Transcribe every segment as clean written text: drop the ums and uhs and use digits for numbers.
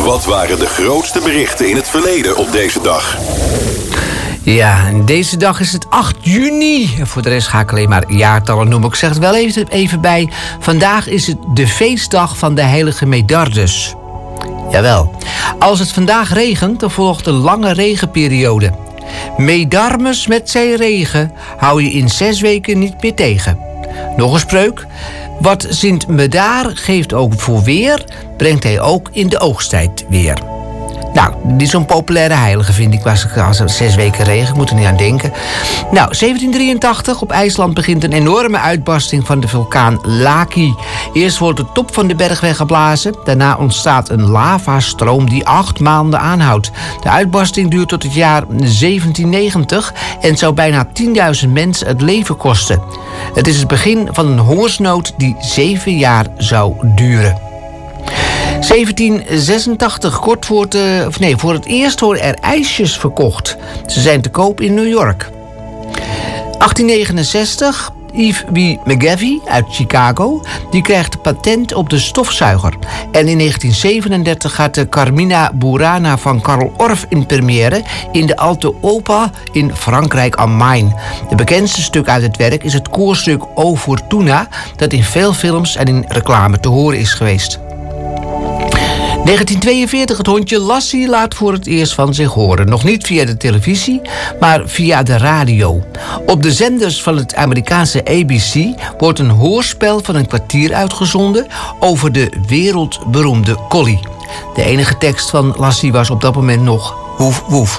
Wat waren de grootste berichten in het verleden op deze dag? Ja, en deze dag is het 8 juni. Voor de rest ga ik alleen maar jaartallen noemen. Ik zeg het wel even bij. Vandaag is het de feestdag van de heilige Medardus. Jawel. Als het vandaag regent, dan volgt een lange regenperiode. Medarmus met zijn regen hou je in 6 weken niet meer tegen. Nog een spreuk. Wat Sint Medaar geeft ook voor weer, brengt hij ook in de oogsttijd weer. Nou, dit is zo'n populaire heilige, vind ik. Als er 6 weken regen, ik moet er niet aan denken. Nou, 1783, op IJsland begint een enorme uitbarsting van de vulkaan Laki. Eerst wordt de top van de berg weggeblazen. Daarna ontstaat een lavastroom die 8 maanden aanhoudt. De uitbarsting duurt tot het jaar 1790 en zou bijna 10.000 mensen het leven kosten. Het is het begin van een hongersnood die 7 jaar zou duren. 1786, voor het eerst worden er ijsjes verkocht. Ze zijn te koop in New York. 1869, Yves W. McGavie uit Chicago, die krijgt patent op de stofzuiger. En in 1937 gaat de Carmina Burana van Carl Orff in première in de Alte Oper in Frankrijk am Main. Het bekendste stuk uit het werk is het koorstuk O Fortuna, dat in veel films en in reclame te horen is geweest. 1942, het hondje Lassie laat voor het eerst van zich horen. Nog niet via de televisie, maar via de radio. Op de zenders van het Amerikaanse ABC wordt een hoorspel van een kwartier uitgezonden over de wereldberoemde collie. De enige tekst van Lassie was op dat moment nog woef woef.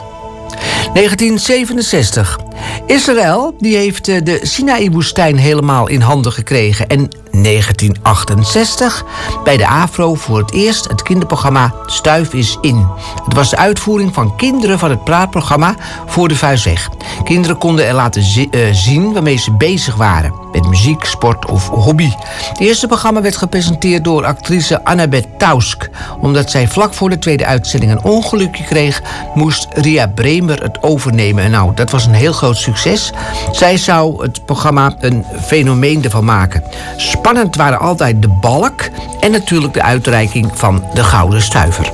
1967. Israël die heeft de Sinaï-woestijn helemaal in handen gekregen. En 1968 bij de AVRO voor het eerst het kinderprogramma Stuif is in. Het was de uitvoering van kinderen van het praatprogramma Voor de Vuist Weg. Kinderen konden er laten zien waarmee ze bezig waren. Met muziek, sport of hobby. Het eerste programma werd gepresenteerd door actrice Annabeth Tausk. Omdat zij vlak voor de tweede uitzending een ongelukje kreeg, moest Ria Bremer het overnemen. En nou, dat was een heel groot succes. Zij zou het programma een fenomeen ervan maken. Spannend waren altijd de balk en natuurlijk de uitreiking van de Gouden Stuiver.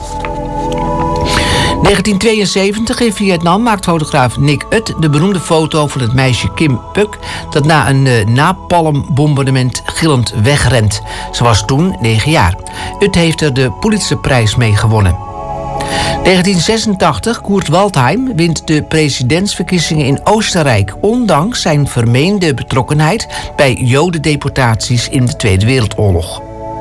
1972 in Vietnam maakt fotograaf Nick Ut de beroemde foto van het meisje Kim Phuc dat na een napalmbombardement gillend wegrent. Ze was toen 9 jaar. Ut heeft er de Pulitzerprijs mee gewonnen. 1986, Kurt Waldheim wint de presidentsverkiezingen in Oostenrijk, ondanks zijn vermeende betrokkenheid bij jodendeportaties in de Tweede Wereldoorlog.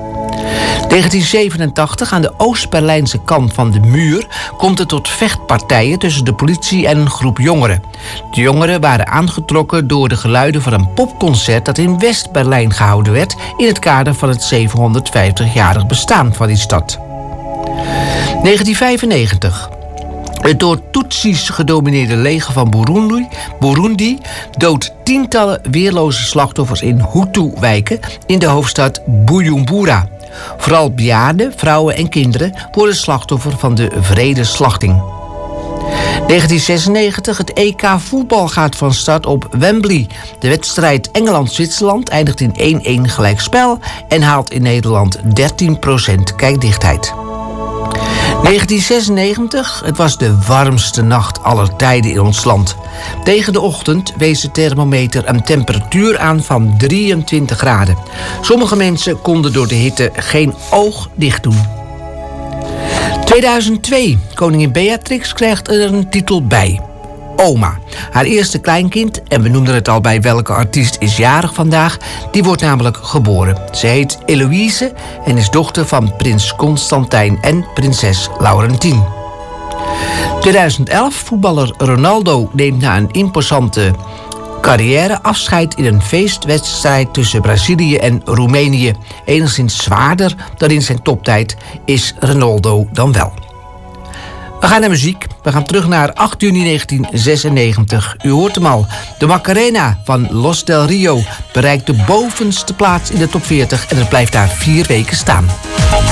1987, aan de Oost-Berlijnse kant van de muur komt het tot vechtpartijen tussen de politie en een groep jongeren. De jongeren waren aangetrokken door de geluiden van een popconcert dat in West-Berlijn gehouden werd in het kader van het 750-jarig bestaan van die stad. 1995. Het door Tutsis gedomineerde leger van Burundi doodt tientallen weerloze slachtoffers in Hutu-wijken in de hoofdstad Bujumbura. Vooral bejaarden, vrouwen en kinderen worden slachtoffer van de wrede slachting. 1996, het EK voetbal gaat van start op Wembley. De wedstrijd Engeland-Zwitserland eindigt in 1-1 gelijkspel en haalt in Nederland 13% kijkdichtheid. 1996, het was de warmste nacht aller tijden in ons land. Tegen de ochtend wees de thermometer een temperatuur aan van 23 graden. Sommige mensen konden door de hitte geen oog dicht doen. 2002, koningin Beatrix krijgt er een titel bij. Oma. Haar eerste kleinkind, en we noemden het al bij welke artiest is jarig vandaag, die wordt namelijk geboren. Ze heet Eloïse en is dochter van prins Constantijn en prinses Laurentien. 2011, voetballer Ronaldo neemt na een imposante carrière afscheid in een feestwedstrijd tussen Brazilië en Roemenië. Enigszins zwaarder dan in zijn toptijd is Ronaldo dan wel. We gaan naar muziek. We gaan terug naar 8 juni 1996. U hoort hem al. De Macarena van Los Del Rio bereikt de bovenste plaats in de top 40 en het blijft daar 4 weken staan.